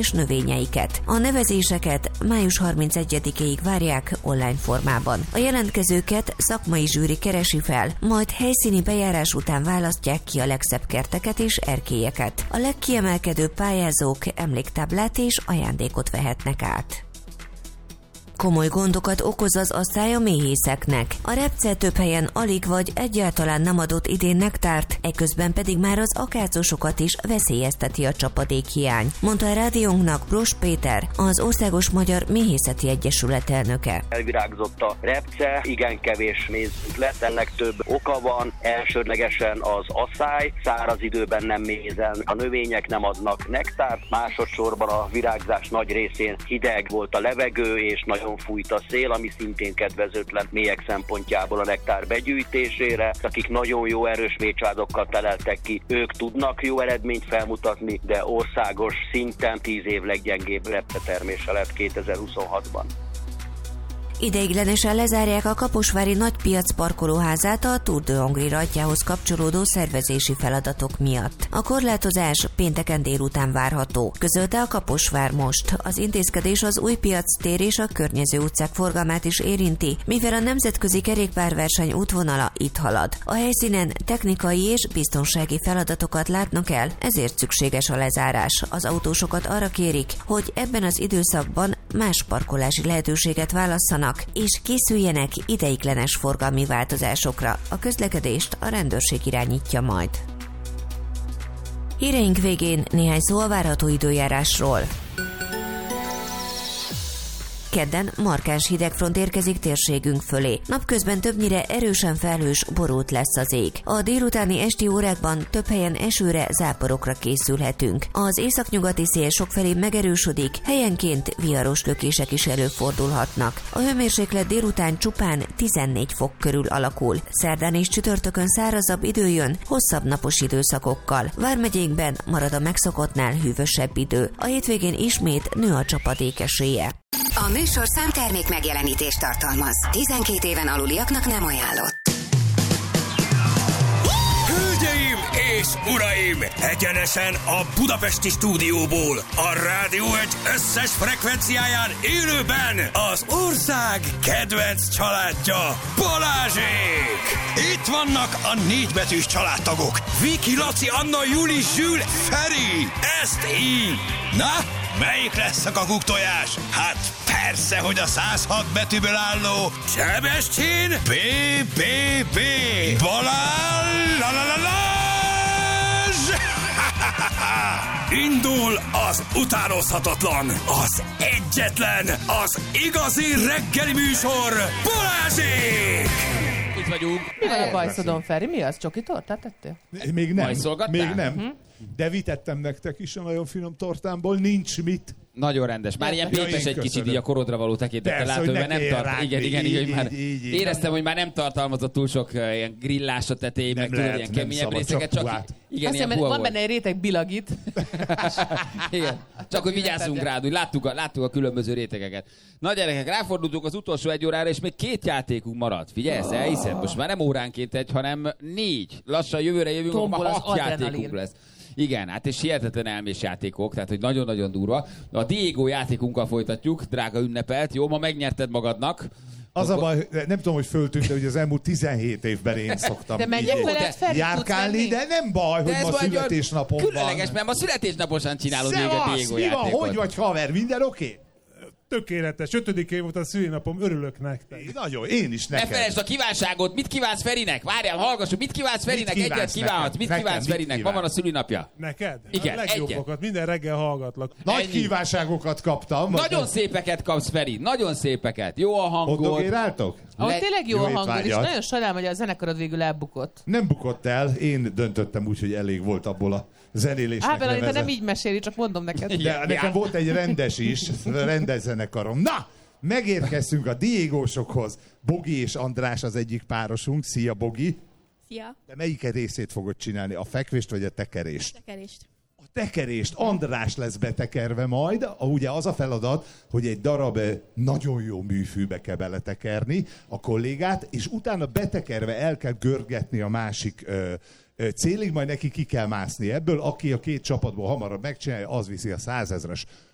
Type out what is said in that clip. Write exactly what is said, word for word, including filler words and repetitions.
és növényeiket. A nevezéseket május harmincegyedikéig várják online formában. A jelentkezőket szakmai zsűri keresi fel, majd helyszíni bejárás után választják ki a legszebb kerteket és erkélyeket. A legkiemelkedőbb pályázók emléktáblát és ajándékot vehetnek át. Komoly gondokat okoz az asszály a méhészeknek. A repce több helyen alig vagy egyáltalán nem adott idén nektárt, eközben pedig már az akácosokat is veszélyezteti a csapadékhiány, mondta a rádiónknak Bros Péter, az Országos Magyar Méhészeti Egyesület elnöke. Elvirágzott a repce, igen kevés mézünk lett, ennek több oka van, elsődlegesen az asszály, száraz időben nem mézen, a növények nem adnak nektárt, másodszorban a virágzás nagy részén hideg volt a levegő és nagyon fújt a szél, ami szintén kedvezőtlen méhek szempontjából a nektár begyűjtésére. Akik nagyon jó erős méhcsaládokkal teleltek ki, ők tudnak jó eredményt felmutatni, de országos szinten tíz év leggyengébb repcetermése lett kétezer-huszonhatban. Ideiglenesen lezárják a kaposvári nagypiac parkolóházát a Tour de Hongrie rajtjához kapcsolódó szervezési feladatok miatt. A korlátozás pénteken délután várható, közölte a Kaposvár most. Az intézkedés az Újpiac tér és a környező utcák forgalmát is érinti, mivel a nemzetközi kerékpárverseny útvonala itt halad. A helyszínen technikai és biztonsági feladatokat látnak el, ezért szükséges a lezárás. Az autósokat arra kérik, hogy ebben az időszakban más parkolási lehetőséget válasszanak, és készüljenek ideiglenes forgalmi változásokra. A közlekedést a rendőrség irányítja majd. Híreink végén néhány szó a várható időjárásról. Kedden markáns hidegfront érkezik térségünk fölé. Napközben többnyire erősen felhős, borult lesz az ég. A délutáni esti órákban több helyen esőre, záporokra készülhetünk. Az északnyugati szél sokfelé megerősödik, helyenként viharos lökések is előfordulhatnak. A hőmérséklet délután csupán tizennégy fok körül alakul. Szerdán és csütörtökön szárazabb idő jön, hosszabb napos időszakokkal. Vármegyékben marad a megszokottnál hűvösebb idő. A hétvégén ismét nő a csapadék esélye. A műsorszám termék megjelenítést tartalmaz. tizenkét éven aluliaknak nem ajánlott. Hölgyeim és uraim! Egyenesen a budapesti stúdióból, a Rádió egy összes frekvenciáján élőben az ország kedvenc családja, Balázsék! Itt vannak a négybetűs családtagok. Viki, Laci, Anna, Juli, Zsül, Feri! Ezt így! Na, melyik lesz a kakuktojás? Hát persze, hogy a száz hat betűből álló Sebestyén B B B Balázs la la la Lázs! Indul az utánozhatatlan, az egyetlen, az igazi reggeli műsor, Balázsék! Itt vagyunk. Mi van a bajszodon, Feri? Mi az? Csoki tortát tettél? Még nem. Még nem. Hm? De vitettem nektek is a nagyon finom tortámból, nincs mit. Nagyon rendes. Már ilyen pépes egy kicsit így a korodra való tekintettel látod, mert nem tart. Igen, igen, igen, így, már így, így, éreztem, hogy már nem tartalmazott túl sok uh, ilyen grillás a tetején, meg tudod, ilyen keményebb részeket, csak igen, azt ilyen hiszem, van volt. Benne egy réteg bilagit. Igen. Csak hogy vigyázzunk rá, úgy láttuk a, láttuk a különböző rétegeket. Na gyerekek, ráfordultunk az utolsó egy órára, és még két játékunk maradt. Figyelsz, elhiszed? Most már nem óránként egy, hanem négy. Lassan jövőre jövünk, akkor már hat játékunk lesz. Igen, hát és hihetetlen elmés játékok, tehát hogy nagyon-nagyon durva. A Diego játékunkkal folytatjuk, drága ünnepelt. Jó, ma megnyerted magadnak. Az a baj, nem tudom, hogy föltűnt, de hogy az elmúlt tizenhét évben én szoktam de menjek veled, Feri, járkálni, de nem baj, de hogy ma születésnapom van. Különleges, mert ma születésnaposan csinálod még a Diego mi van, játékot. hogy vagy haver, minden oké? Okay? Tökéletes. Ötödikén volt a szülinapom, örülök nektek. Nagyon, én is neked. Ne felejtsd a kívánságot, mit kívánsz Ferinek? Várjál, hallgassuk, mit kívánsz Ferinek? Mit Egyet kívánhatsz, mit nekem, kívánsz Ferinek? Ma van a szülinapja. Neked? Igen, a legjobbakat, minden reggel hallgatlak. Nagy Ennyi. kívánságokat kaptam. Nagyon szépeket kapsz, Feri, nagyon szépeket. Jó a hangod. Boldogéráltok? Ahol Le... tényleg jó, jó a hangod, és vágyat. nagyon sajnálom, hogy a zenekarod végül elbukott. Nem bukott el, én döntöttem úgy, hogy elég volt abból a zenélésnek. Á, Belani, te nem így meséli, csak mondom neked. De Igen, nekem ja. volt egy rendes is, rendes zenekarom. Na! Megérkeztünk a Diégósokhoz. Bogi és András az egyik párosunk. Szia, Bogi! Szia! De melyik részét fogod csinálni? A fekvést vagy a tekerést? A tekerést. A tekerést. András lesz betekerve majd. Ugye az a feladat, hogy egy darab nagyon jó műfűbe kell beletekerni a kollégát, és utána betekerve el kell görgetni a másik ö, ö, célig, majd neki ki kell mászni ebből. Aki a két csapatból hamarabb megcsinálja, az viszi a százezres